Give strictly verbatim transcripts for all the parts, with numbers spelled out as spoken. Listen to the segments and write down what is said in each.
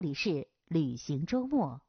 里是旅行周末。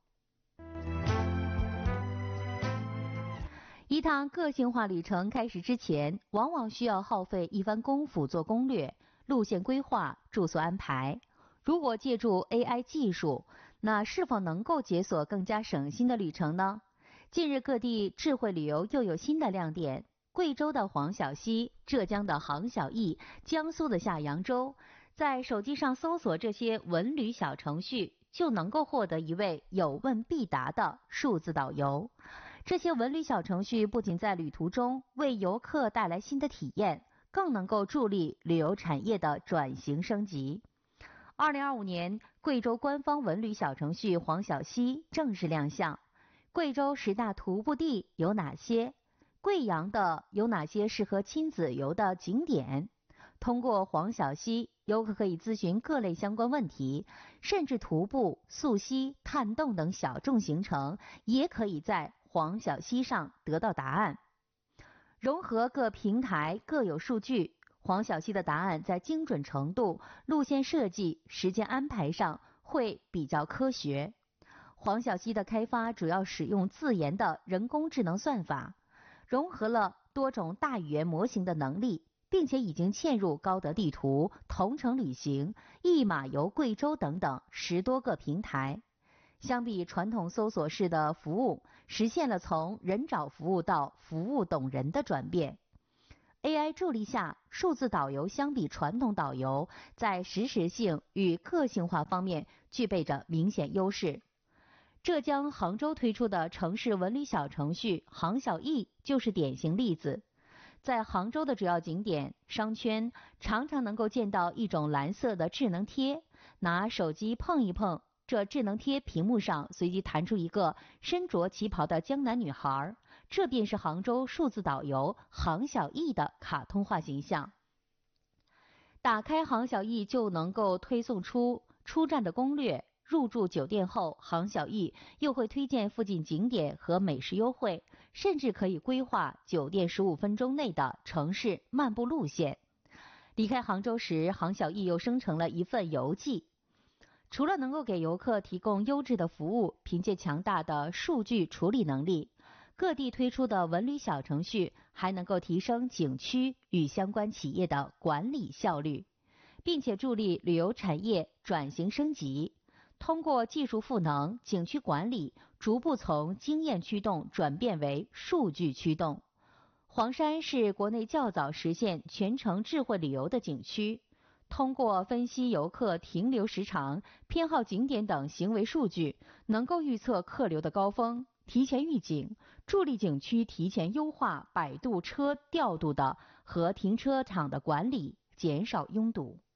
一趟个性化旅程开始之前，往往需要耗费一番功夫做攻略、路线规划、住宿安排。如果借助 A I 技术，那是否能够解锁更加省心的旅程呢？近日各地智慧旅游又有新的亮点，贵州的黄小溪、浙江的杭小艺、江苏的下扬州，在手机上搜索这些文旅小程序，就能够获得一位有问必答的数字导游。这些文旅小程序不仅在旅途中为游客带来新的体验，更能够助力旅游产业的转型升级。二零二五年，贵州官方文旅小程序黄小溪正式亮相。贵州十大徒步地有哪些？贵阳的有哪些适合亲子游的景点？通过黄小溪，游客可以咨询各类相关问题，甚至徒步、溯溪、探洞等小众行程，也可以在黄小溪上得到答案。融合各平台各有数据，黄小溪的答案在精准程度、路线设计、时间安排上会比较科学。黄小溪的开发主要使用自研的人工智能算法，融合了多种大语言模型的能力，并且已经嵌入高德地图、同程旅行、一马游贵州等等十多个平台。相比传统搜索式的服务，实现了从人找服务到服务懂人的转变。A I 助力下，数字导游相比传统导游在实时性与个性化方面具备着明显优势。浙江杭州推出的城市文旅小程序杭小艺就是典型例子。在杭州的主要景点商圈，常常能够见到一种蓝色的智能贴，拿手机碰一碰，这智能贴屏幕上随即弹出一个身着旗袍的江南女孩，这便是杭州数字导游杭小艺的卡通化形象。打开杭小艺就能够推送出出站的攻略，入住酒店后，杭小艺又会推荐附近景点和美食优惠，甚至可以规划酒店十五分钟内的城市漫步路线。离开杭州时，杭小艺又生成了一份游记。除了能够给游客提供优质的服务，凭借强大的数据处理能力，各地推出的文旅小程序还能够提升景区与相关企业的管理效率，并且助力旅游产业转型升级。通过技术赋能，景区管理逐步从经验驱动转变为数据驱动。黄山是国内较早实现全程智慧旅游的景区，通过分析游客停留时长、偏好景点等行为数据，能够预测客流的高峰，提前预警，助力景区提前优化摆渡车调度的和停车场的管理，减少拥堵。